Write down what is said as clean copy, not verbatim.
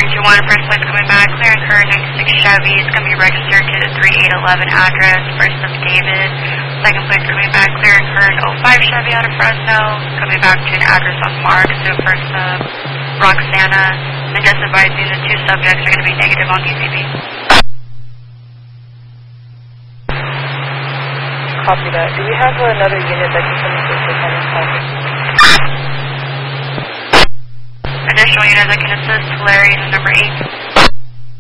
321, first place coming back, clear and current 96 Chevy. It's going to be registered to the 3811 address, first of David. Second place coming back, clear and current 05 Chevy out of Fresno. Coming back to an address on Mark, to first of Roxana. And just advising the two subjects are going to be negative on DCB. Copy that. Do we have another unit that can come assist us on this call? Additional unit that can assist, Larry, number 8.